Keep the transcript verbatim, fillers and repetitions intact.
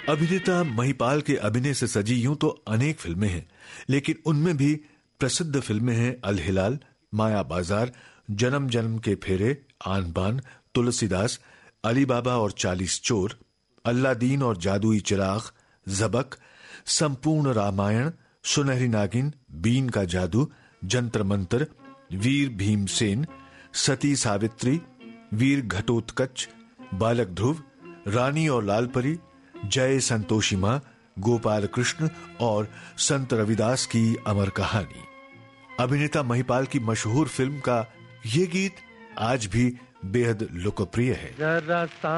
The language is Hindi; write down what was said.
अभिनेता महिपाल के अभिनय से सजी यूं तो अनेक फिल्में हैं, लेकिन उनमें भी प्रसिद्ध फिल्में हैं अल-हिलाल, माया बाजार, जन्म जन्म के फेरे, आन बान, तुलसीदास, अली बाबा और चालीस चोर, अल्लादीन और जादुई चिराग, जबक, संपूर्ण रामायण, सुनहरी नागिन, बीन का जादू, जंतर मंतर, वीर भीमसेन, सती सावित्री, वीर घटोत्कच, बालक ध्रुव, रानी और लालपरी, जय संतोषी मां, गोपाल कृष्ण और संत रविदास की अमर कहानी। अभिनेता महिपाल की मशहूर फिल्म का ये गीत आज भी बेहद लोकप्रिय है।